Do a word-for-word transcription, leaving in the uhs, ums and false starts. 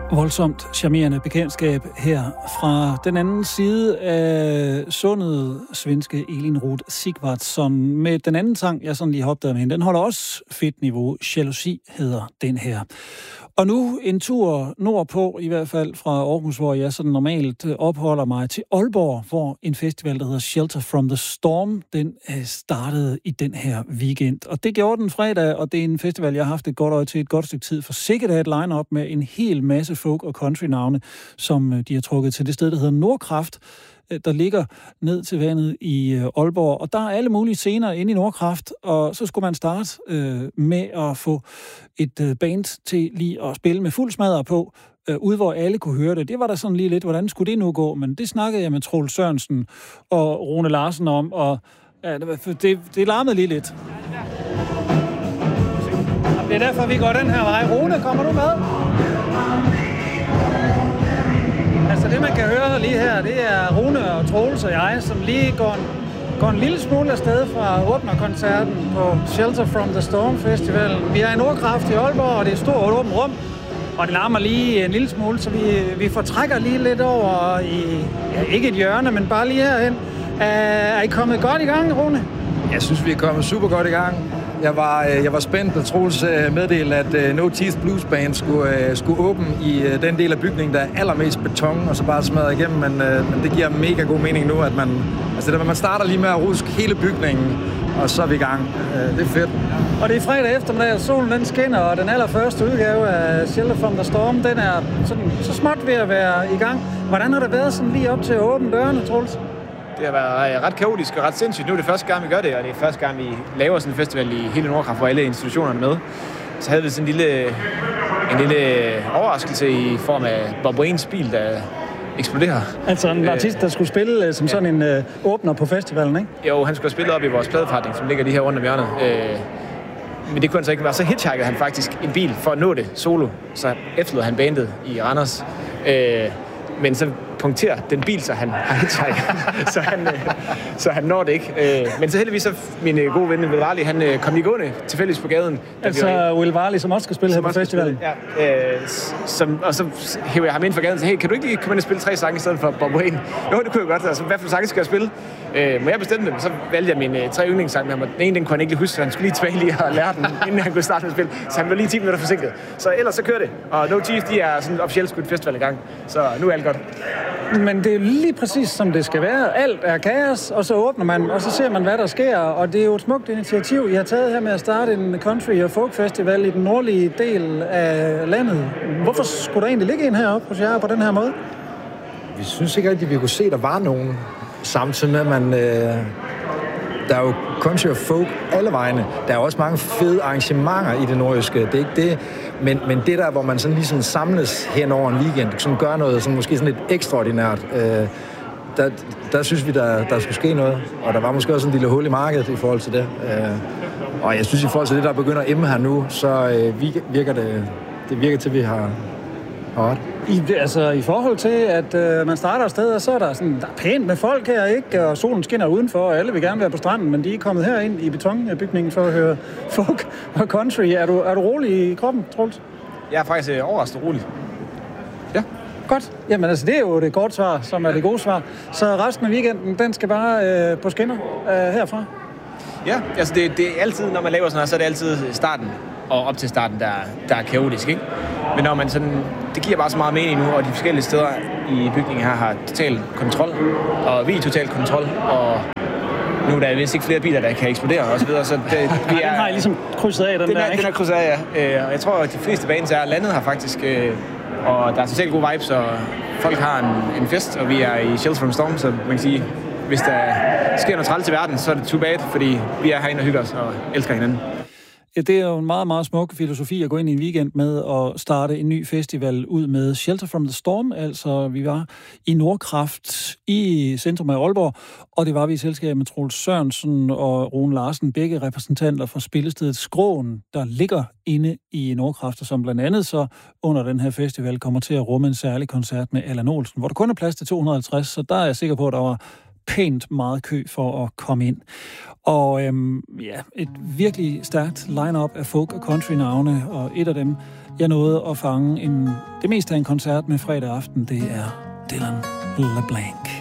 Voldsomt charmerende bekendtskab her fra den anden side af sundet svenske Elin Roth Sigvardsson med den anden sang, jeg sådan lige har opdaget med hende. Den holder også fedt niveau. Jalousi hedder den her. Og nu en tur nordpå, i hvert fald fra Aarhus, hvor jeg sådan normalt opholder mig, til Aalborg, hvor en festival, der hedder Shelter from the Storm, den startede i den her weekend. Og det gjorde den fredag, og det er en festival, jeg har haft et godt øje til et godt stykke tid, for sikkert er et line-up med en hel masse folk- og country-navne, som de har trukket til det sted, der hedder Nordkraft, der ligger ned til vandet i Aalborg. Og der er alle mulige scener inde i Nordkraft, og så skulle man starte øh, med at få et øh, band til lige at spille med fuld smadre på, øh, ude hvor alle kunne høre det. Det var der sådan lige lidt, hvordan skulle det nu gå? Men det snakkede jeg med Troels Sørensen og Rune Larsen om, og ja, det, det, det larmede lige lidt. Det er derfor, vi går den her vej. Rune, kommer du med? Altså det, man kan høre lige her, det er Rune og Troels og jeg, som lige går en, går en lille smule afsted fra åbnerkoncerten på Shelter from the Storm Festivalen. Vi er i Nordkraft i Aalborg, og det er et stort åbent rum, og det larmer lige en lille smule, så vi, vi fortrækker lige lidt over i, ja, ikke et hjørne, men bare lige herhen. Er I kommet godt i gang, Rune? Jeg synes, vi er kommet super godt i gang. Jeg var, jeg var spændt, da Troels meddelte, at No Teeth Blues Band skulle, skulle åbne i den del af bygningen, der er allermest beton, og så bare smadret igennem. Men, men det giver mega god mening nu, at man, altså det, man starter lige med at ruske hele bygningen, og så er vi i gang. Det er fedt. Og det er fredag eftermiddag, og solen den skinner, og den allerførste udgave af Shelter from the Storm, den er sådan, så småt ved at være i gang. Hvordan har det været sådan lige op til at åbne dørene, Troels? Det har været ret kaotisk og ret sindssygt. Nu er det første gang, vi gør det, og det er første gang, vi laver sådan en festival i hele Nordkraft, hvor alle institutionerne er med. Så havde vi sådan en lille, en lille overraskelse i form af Bob Waynes bil, der eksploderer. Altså en artist, der skulle spille som ja. sådan en øh, åbner på festivalen, ikke? Jo, han skulle spille op i vores pladeforretning, som ligger lige her rundt om hjørnet. Øh, men det kunne han så ikke være. Så hitchhikede han faktisk en bil for at nå det solo. Så efterlod han bandet i Randers. Øh, men så punkterer den bil, så han har hitchhiket, så, han, øh, så han når det ikke. Øh, men så heldigvis så min øh, gode ven, Will Varley, han øh, kom lige gående tilfældigvis på gaden. Altså Will Varley, som også skal spille her på festivalen? Ja, øh, som, og så hæver jeg ham ind for gaden og siger, hey, kan du ikke lige komme ind og spille tre sange i stedet for Bob Wayne? Jo, det kunne jeg godt. Altså, hvad for sange skal jeg spille? Øh, må jeg bestemme dem? Så valgte jeg mine øh, tre yndlingssange med ham. Den ene, den kunne han ikke lige huske, så han skulle lige tilbage lige og lære den, inden han kunne starte med at spille. Så han var lige ti minutter forsinket. Så ellers så kører det. Og No Teeth, de er sådan officielt skudt festival i gang. Så nu er alt godt. Men det er lige præcis, som det skal være. Alt er kaos, og så åbner man, og så ser man, hvad der sker. Og det er jo et smukt initiativ, I har taget her med at starte en country- og folk-festival i den nordlige del af landet. Hvorfor skulle der egentlig ligge en heroppe hos jer på den her måde? Vi synes ikke rigtig, at vi kunne se, at der var nogen. Samtidig med, at man... Øh, der er jo country og folk alle vegne. Der er også mange fede arrangementer i det nordjyske. Det er ikke det. Men, men det der, hvor man sådan ligesom samles hen over en weekend, sådan gør noget sådan, måske sådan lidt ekstraordinært, øh, der, der synes vi, der, der skulle ske noget. Og der var måske også en lille hul i markedet i forhold til det. Øh, og jeg synes, i forhold til det, der begynder at emme her nu, så øh, virker det, det virker til, at vi har ret. I, altså i forhold til, at øh, man starter afsted, og så er der, sådan, der er pænt med folk her, ikke? Og solen skinner udenfor, og alle vil gerne være på stranden, men de er kommet herind i betonbygningen for at høre folk og country. Er du, er du rolig i kroppen, Troels? Jeg er faktisk øh, overrasket rolig. Ja. Godt. Jamen altså, det er jo det korte svar, som er det gode svar. Så resten af weekenden, den skal bare øh, på skinner øh, herfra? Ja, altså det, det er altid, når man laver sådan her, så er det altid starten og op til starten, der, der er kaotisk, ikke? Men når man sådan, det giver bare så meget mening nu, og de forskellige steder i bygningen her har total kontrol, og vi er total kontrol, og nu er der vist ikke flere biler, der kan eksplodere og så videre, så det, vi er... Den har I ligesom krydset af, den, den der, er, ikke? Den er krydset af, ja. Og jeg tror, at de fleste bands er landet her faktisk, og der er totalt gode vibes, og folk har en, en fest, og vi er i Shelter from Storm, så man kan sige, hvis der sker noget træls i verden, så er det too bad, fordi vi er herinde og hygger os og elsker hinanden. Ja, det er jo en meget, meget smuk filosofi at gå ind i en weekend med at starte en ny festival ud med Shelter from the Storm. Altså, vi var i Nordkraft i centrum af Aalborg, og det var vi i selskab med Troels Sørensen og Rune Larsen, begge repræsentanter fra spillestedet Skråen, der ligger inde i Nordkraft, og som blandt andet så under den her festival kommer til at rumme en særlig koncert med Allan Olsen, hvor der kun er plads til to hundrede og halvtreds, så der er jeg sikker på, at der var pænt meget kø for at komme ind. Og øhm, ja, et virkelig stærkt line-up af folk- og country-navne, og et af dem, jeg nåede at fange en, det meste af en koncert med fredag aften, det er Dylan LeBlanc.